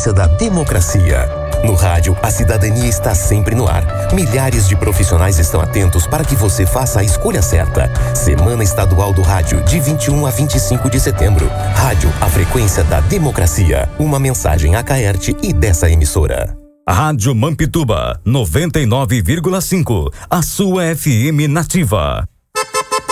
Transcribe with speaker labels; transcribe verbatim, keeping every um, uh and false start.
Speaker 1: frequência da democracia. No rádio, a cidadania está sempre no ar. Milhares de profissionais estão atentos para que você faça a escolha certa. Semana Estadual do Rádio, de vinte e um a vinte e cinco de setembro. Rádio, a frequência da democracia. Uma mensagem a Caerte e dessa emissora.
Speaker 2: Rádio Mampituba, noventa e nove vírgula cinco, a sua F M nativa.